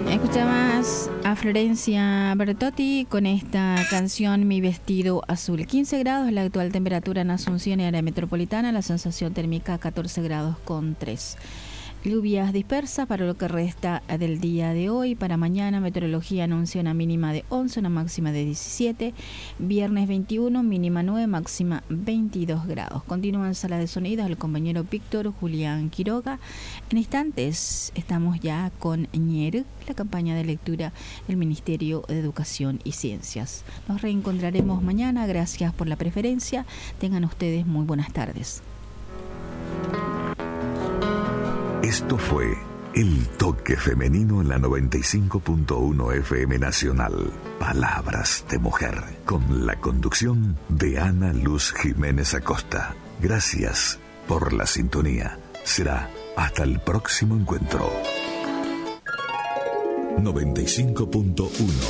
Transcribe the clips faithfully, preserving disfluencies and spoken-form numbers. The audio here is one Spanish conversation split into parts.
Escuchabas a Florencia Bertotti con esta canción Mi Vestido Azul. quince grados la actual temperatura en Asunción y área metropolitana, la sensación térmica catorce grados con tres. Lluvias dispersas para lo que resta del día de hoy. Para mañana, meteorología anuncia una mínima de once, una máxima de diecisiete. Viernes veintiuno, mínima nueve, máxima veintidós grados. Continúa en sala de sonidos el compañero Víctor Julián Quiroga. En instantes estamos ya con Ñer, la campaña de lectura del Ministerio de Educación y Ciencias. Nos reencontraremos mañana. Gracias por la preferencia. Tengan ustedes muy buenas tardes. Esto fue El Toque Femenino en la noventa y cinco punto uno F M Nacional. Palabras de mujer. Con la conducción de Ana Luz Jiménez Acosta. Gracias por la sintonía. Será hasta el próximo encuentro. noventa y cinco punto uno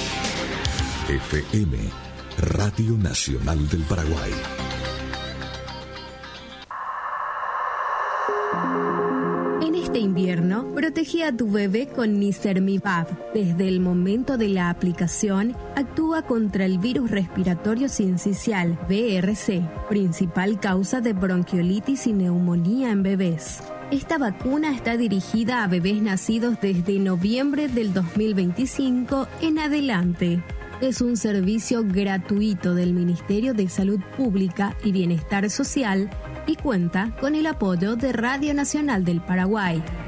F M, Radio Nacional del Paraguay. Este invierno, protege a tu bebé con Nisermivab. Desde el momento de la aplicación, actúa contra el virus respiratorio sincicial, V R C, principal causa de bronquiolitis y neumonía en bebés. Esta vacuna está dirigida a bebés nacidos desde noviembre del dos mil veinticinco en adelante. Es un servicio gratuito del Ministerio de Salud Pública y Bienestar Social y cuenta con el apoyo de Radio Nacional del Paraguay.